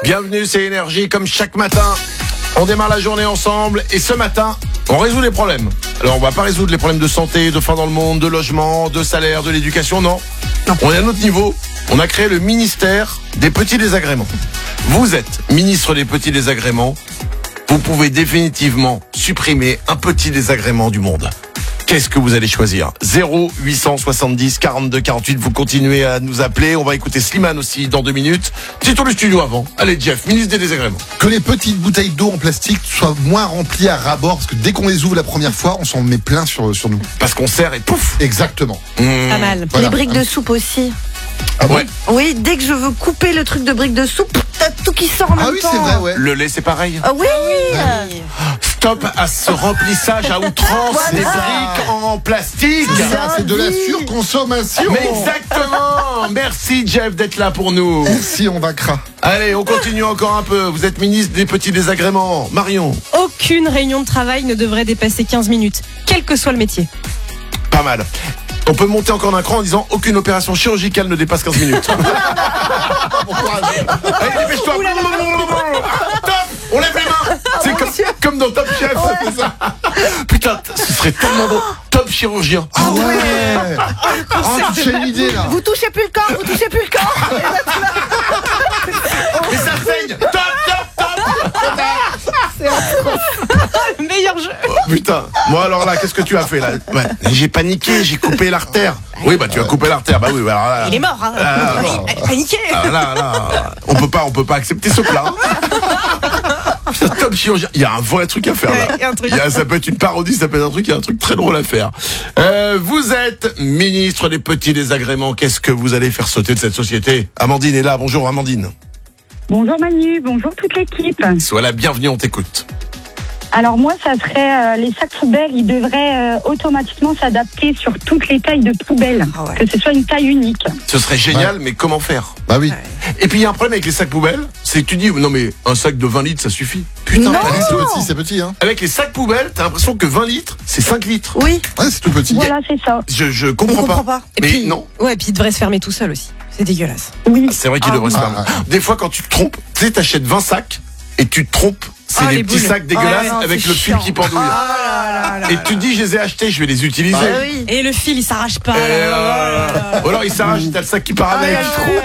Bienvenue, c'est Énergie, comme chaque matin. On démarre la journée ensemble et ce matin, on résout les problèmes. Alors on va pas résoudre les problèmes de santé, de faim dans le monde, de logement, de salaire, de l'éducation, non. On est à un autre niveau. On a créé le ministère des petits désagréments. Vous êtes ministre des petits désagréments. Vous pouvez définitivement supprimer un petit désagrément du monde. Qu'est-ce que vous allez choisir ? 0870 42 48, vous continuez à nous appeler. On va écouter Slimane aussi dans 2 minutes. Petit tour du studio avant. Allez Jeff, ministre des désagréments. Que les petites bouteilles d'eau en plastique soient moins remplies à ras-bord, parce que dès qu'on les ouvre la première fois, on s'en met plein sur nous. Parce qu'on sert et pouf. Exactement. Pas mal. Voilà. Les briques de soupe aussi. Ah bon ? Ouais. Oui, dès que je veux couper le truc de briques de soupe, t'as tout qui sort en même Ah oui, temps. c'est vrai, ouais. Le lait, c'est pareil. Ah oui, Stop à ce remplissage à outrance des briques en plastique. Ça, c'est de la surconsommation. Mais exactement. Merci Jeff d'être là pour nous. Merci, on va cra. Allez, on continue encore un peu. Vous êtes ministre des petits désagréments. Marion. Aucune réunion de travail ne devrait dépasser 15 minutes, quel que soit le métier. Pas mal. On peut monter encore d'un cran en disant aucune opération chirurgicale ne dépasse 15 minutes. Allez, dépêche-toi. Top. On lève les mains. C'est comme dans Top Chef. C'est ça. Putain, ce serait tellement bon. Top chirurgien. Ah ouais. Ah, tu as une idée là. vous touchez plus le corps, vous touchez plus le corps. Mais ça saigne. Top. Meilleur jeu. Putain, moi alors là, qu'est-ce que tu as fait là ? Ouais, j'ai paniqué, j'ai coupé l'artère. Oui, bah tu as coupé l'artère, bah oui, alors là. Il est mort, hein. Paniqué. Là, on peut pas accepter ce plat. Putain, top chirurgien, il y a un vrai truc à faire là. Ouais, il y a un truc. Ça peut être une parodie, ça peut être un truc, il y a un truc très drôle à faire. Vous êtes ministre des petits désagréments, qu'est-ce que vous allez faire sauter de cette société ? Amandine est là, bonjour Amandine. Bonjour Manu, bonjour toute l'équipe. Sois la bienvenue, on t'écoute. Alors moi, ça serait les sacs poubelles, ils devraient automatiquement s'adapter sur toutes les tailles de poubelles, Ah ouais. que ce soit une taille unique. Ce serait génial, mais comment faire ? Bah oui. Et puis il y a un problème avec les sacs poubelles, c'est que tu dis non mais un sac de 20 litres ça suffit. Putain, Non. pas du tout. C'est petit, hein. Avec les sacs poubelles, t'as l'impression que 20 litres, c'est 5 litres. Oui, Ouais, c'est tout petit. Voilà, c'est ça. Je on comprends comprend pas. pas. Et Mais puis, non. Ouais, puis il devrait se fermer tout seul aussi. C'est dégueulasse. Oui. C'est vrai qu'il devrait se faire. Des fois quand tu te trompes, tu sais, t'achètes 20 sacs et tu te trompes. C'est des les petits boules. sacs dégueulasses Ah ouais, non, avec c'est le fil chiant. qui pendouille. Et tu te dis, je les ai achetés, je vais les utiliser. Ah oui. Et le fil, il s'arrache pas. Ou alors il s'arrache, t'as le sac qui part avec.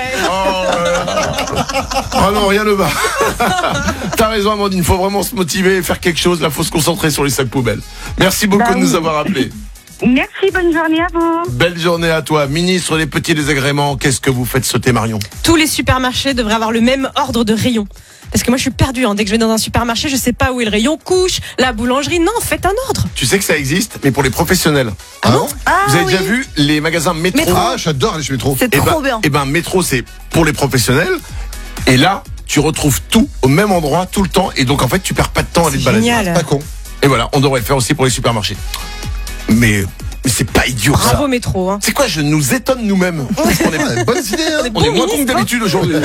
Oh non, rien ne va. T'as raison Amandine, faut vraiment se motiver, faire quelque chose. Là, faut se concentrer sur les sacs poubelles. Merci beaucoup Bah de nous oui. avoir appelés. Merci, bonne journée à vous. Belle journée à toi, ministre des petits désagréments. Qu'est-ce que vous faites sauter Marion ? Tous les supermarchés devraient avoir le même ordre de rayon. Parce que moi, je suis perdue. Dès que je vais dans un supermarché, je sais pas où est le rayon couche, la boulangerie. Non, faites un ordre. Tu sais que ça existe, mais pour les professionnels. Ah bon ? Vous avez oui. déjà vu les magasins métro ? Ah, j'adore aller chez Métro. C'est trop bien. Eh ben, métro, c'est pour les professionnels. Et là, tu retrouves tout au même endroit tout le temps. Et donc, en fait, tu perds pas de temps à aller te balader. Génial. Pas con. Et voilà, on devrait le faire aussi pour les supermarchés. Mais c'est pas idiot ça. Bravo métro. C'est quoi, je nous étonne nous-mêmes. Parce qu'on est, Ouais, bonne idée, hein. on est moins con que d'habitude aujourd'hui.